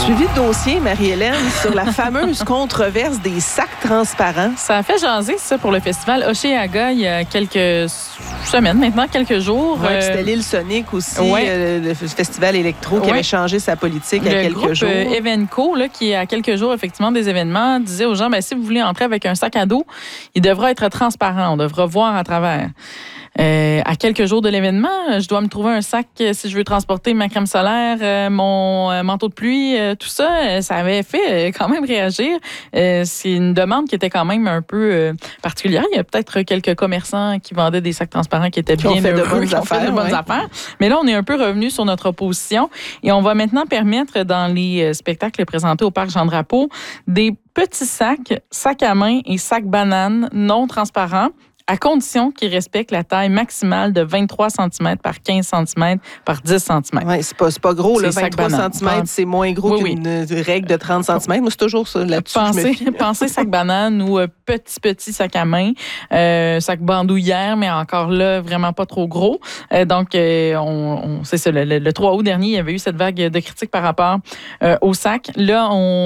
Suivi de dossier, Marie-Hélène, sur la fameuse controverse des sacs transparents. Ça a fait jaser, ça, pour le festival Hochelaga il y a quelques semaines, maintenant, quelques jours. Ouais, c'était l'île Sonic aussi, le festival électro qui avait changé sa politique il y a quelques jours. Le groupe Evenco, là, qui a quelques jours, effectivement, des événements, disait aux gens, si vous voulez entrer avec un sac à dos, il devra être transparent. On devra voir à travers. À quelques jours de l'événement, je dois me trouver un sac si je veux transporter ma crème solaire, mon manteau de pluie, tout ça. Ça avait fait quand même réagir. C'est une demande qui était quand même un peu particulière. Il y a peut-être quelques commerçants qui vendaient des sacs transparents qui étaient bien heureux, qui ont fait de bonnes affaires. Mais là, on est un peu revenu sur notre opposition et on va maintenant permettre dans les spectacles présentés au Parc Jean-Drapeau des petits sacs à main et sacs bananes non transparents, à condition qu'ils respectent la taille maximale de 23 cm par 15 cm par 10 cm. Oui, c'est pas gros. Le 23 cm, c'est moins gros qu'une règle de 30 cm. Moi, c'est toujours ça là-dessus. Pensez sac banane ou petit sac à main, sac bandoulière, mais encore là, vraiment pas trop gros. Donc, c'est ça. Le 3 août dernier, il y avait eu cette vague de critiques par rapport au sac. Là,